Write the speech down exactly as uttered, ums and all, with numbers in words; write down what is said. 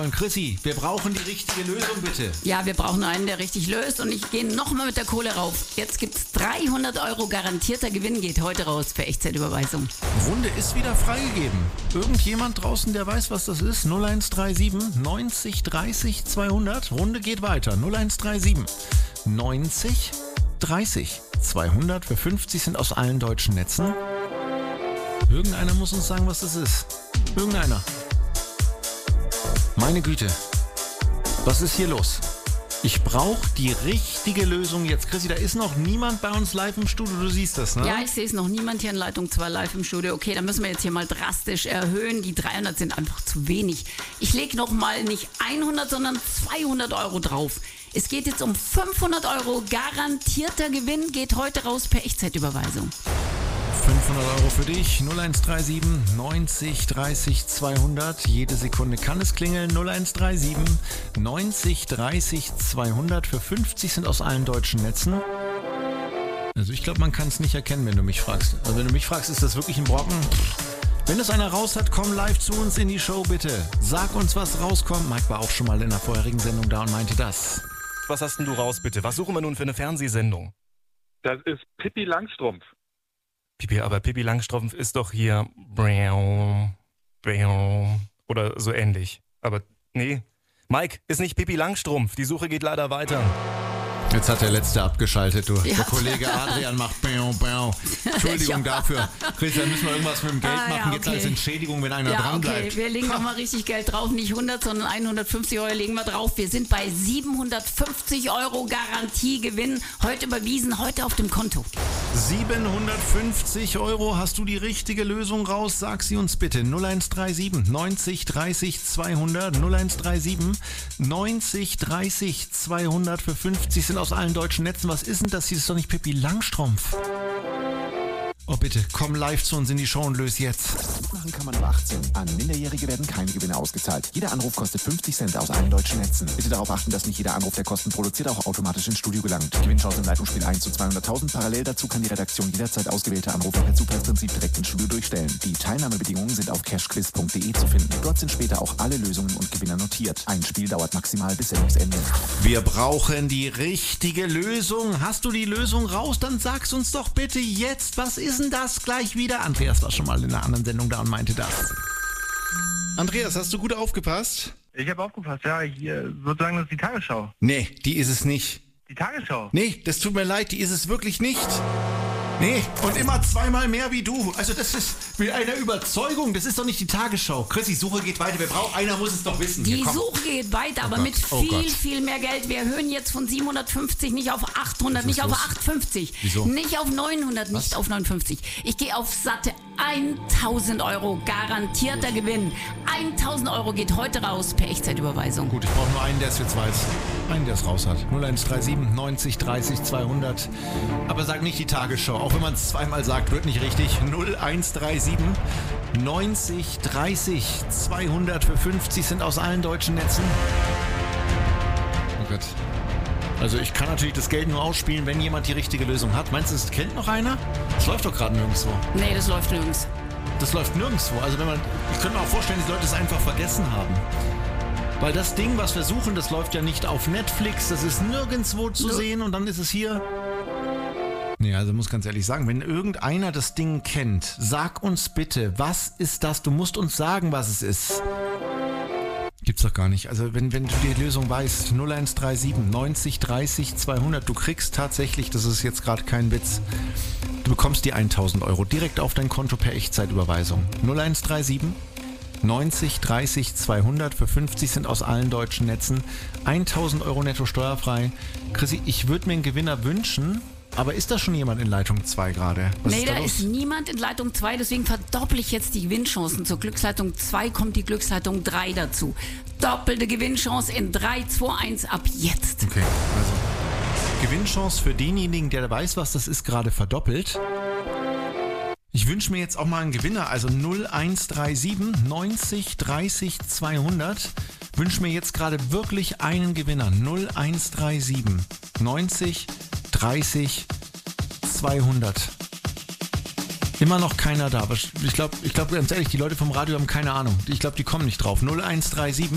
neun. Chrissy, wir brauchen die richtige Lösung, bitte. Ja, wir brauchen einen, der richtig löst und ich gehe nochmal mit der Kohle rauf. Jetzt gibt's dreihundert Euro garantierter Gewinn, geht heute raus für Echtzeitüberweisung. Runde ist wieder freigegeben. Irgendjemand draußen, der weiß, was das ist? null eins drei sieben neunzig dreißig zweihundert. Runde geht weiter. null eins drei sieben neunzig dreißig zweihundert. Für fünfzig sind aus allen deutschen Netzen. Irgendeiner muss uns sagen, was das ist. Irgendeiner. Meine Güte. Was ist hier los? Ich brauche die richtige Lösung jetzt. Chrissy, da ist noch niemand bei uns live im Studio. Du siehst das, ne? Ja, ich sehe es noch. Niemand hier in Leitung zwei live im Studio. Okay, dann müssen wir jetzt hier mal drastisch erhöhen. Die dreihundert sind einfach zu wenig. Ich lege noch mal nicht hundert, sondern zweihundert Euro drauf. Es geht jetzt um fünfhundert Euro. Garantierter Gewinn geht heute raus per Echtzeitüberweisung. fünfhundert Euro für dich. null eins drei sieben neunzig dreißig zweihundert. Jede Sekunde kann es klingeln. null eins drei sieben neunzig dreißig zweihundert. Für fünfzig sind aus allen deutschen Netzen. Also ich glaube, man kann es nicht erkennen, wenn du mich fragst. Also wenn du mich fragst, ist das wirklich ein Brocken? Wenn es einer raus hat, komm live zu uns in die Show, bitte. Sag uns, was rauskommt. Mike war auch schon mal in der vorherigen Sendung da und meinte das. Was hast denn du raus, bitte? Was suchen wir nun für eine Fernsehsendung? Das ist Pippi Langstrumpf. Pippi, aber Pippi Langstrumpf ist doch hier oder so ähnlich. Aber nee, Mike, ist nicht Pippi Langstrumpf. Die Suche geht leider weiter. Jetzt hat der Letzte abgeschaltet, du. Ja. Der Kollege Adrian macht bäu, bäu. Entschuldigung Ja. dafür. Chris, da müssen wir irgendwas mit dem Geld Ah, ja, machen, jetzt okay. als Entschädigung, wenn einer Ja, dran okay, bleibt. wir legen nochmal richtig Geld drauf. Nicht hundert, sondern hundertfünfzig Euro legen wir drauf. Wir sind bei siebenhundertfünfzig Euro Garantiegewinn. Heute überwiesen, heute auf dem Konto. siebenhundertfünfzig Euro, hast du die richtige Lösung raus? Sag sie uns bitte. null eins drei sieben neunzig dreißig zweihundert. null eins drei sieben neunzig dreißig zweihundert. Für fünfzig sind aus allen deutschen Netzen. Was ist denn das? Hier ist doch nicht Pippi Langstrumpf. Oh bitte, komm live zu uns in die Show und löse jetzt. Machen kann man ab achtzehn. An Minderjährige werden keine Gewinne ausgezahlt. Jeder Anruf kostet fünfzig Cent aus allen deutschen Netzen. Bitte darauf achten, dass nicht jeder Anruf, der Kosten produziert, auch automatisch ins Studio gelangt. Gewinnchance im Leitungsspiel eins zu zweihunderttausend. Parallel dazu kann die Redaktion jederzeit ausgewählte Anrufe per Zufallsprinzip direkt ins Studio durchstellen. Die Teilnahmebedingungen sind auf cashquiz punkt de zu finden. Dort sind später auch alle Lösungen und Gewinner notiert. Ein Spiel dauert maximal bis Sendungsende. Wir brauchen die richtige Lösung. Hast du die Lösung raus? Dann sag's uns doch bitte jetzt. Was ist denn das? Gleich wieder. Andreas war schon mal in einer anderen Sendung da und meinte das. Andreas, hast du gut aufgepasst? Ich habe aufgepasst, ja. Hier sozusagen, das ist die Tagesschau. Nee, die ist es nicht. Die Tagesschau? Nee, das tut mir leid, die ist es wirklich nicht. Nee, und immer zweimal mehr wie du. Also das ist mit einer Überzeugung, das ist doch nicht die Tagesschau. Chris, die Suche geht weiter, wir brauchen, einer muss es doch wissen. Die Hier, komm. Suche geht weiter, aber Gott, mit oh viel, Gott. viel mehr Geld. Wir erhöhen jetzt von siebenhundertfünfzig nicht auf achthundert, Was ist nicht auf los? achthundertfünfzig, Wieso? nicht auf neunhundert, nicht auf neunundfünfzig. Ich gehe auf satte tausend Euro garantierter Gewinn. tausend Euro geht heute raus per Echtzeitüberweisung. Gut, ich brauche nur einen, der es jetzt weiß. Einen, der es raus hat. null eins drei sieben neunzig dreißig zweihundert. Aber sag nicht die Tagesschau. Auch wenn man es zweimal sagt, wird nicht richtig. null eins drei sieben neunzig dreißig zweihundert. Für fünfzig sind aus allen deutschen Netzen. Oh Gott. Also ich kann natürlich das Geld nur ausspielen, wenn jemand die richtige Lösung hat. Meinst du, das kennt noch einer? Das läuft doch gerade nirgendwo. Nee, das läuft nirgends. Das läuft nirgendwo. Also wenn man, ich könnte mir auch vorstellen, die Leute es einfach vergessen haben. Weil das Ding, was wir suchen, das läuft ja nicht auf Netflix, das ist nirgendwo zu sehen und dann ist es hier. Nee, also muss ganz ehrlich sagen, wenn irgendeiner das Ding kennt, sag uns bitte, was ist das? Du musst uns sagen, was es ist. Gibt's doch gar nicht. Also wenn, wenn du die Lösung weißt, null eins drei sieben neunzig dreißig zweihundert, du kriegst tatsächlich, das ist jetzt gerade kein Witz, du bekommst die tausend Euro direkt auf dein Konto per Echtzeitüberweisung. null eins drei sieben neunzig dreißig zweihundert, für fünfzig sind aus allen deutschen Netzen, tausend Euro netto steuerfrei. Chrissy, ich würde mir einen Gewinner wünschen, aber ist da schon jemand in Leitung zwei gerade? Was Nee, ist da da los? ist niemand in Leitung zwei, deswegen verdopple ich jetzt die Gewinnchancen. Zur Glücksleitung zwei kommt die Glücksleitung drei dazu. Doppelte Gewinnchance in drei, zwei, eins ab jetzt. Okay, also Gewinnchance für denjenigen, der weiß, was das ist, gerade verdoppelt. Ich wünsche mir jetzt auch mal einen Gewinner, also null eins drei sieben neunzig dreißig zweihundert. Wünsche mir jetzt gerade wirklich einen Gewinner. null eins drei sieben neunzig dreißig zweihundert. Immer noch keiner da. Ich glaube, ich glaub, ganz ehrlich, die Leute vom Radio haben keine Ahnung. Ich glaube, die kommen nicht drauf. null eins drei sieben